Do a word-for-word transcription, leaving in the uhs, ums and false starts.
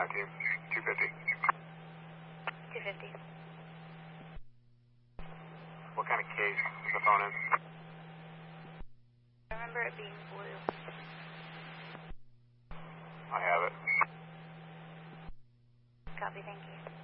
on team. two fifty. two fifty. What kind of case is the phone in? I remember it being blue. I have it. Copy, thank you.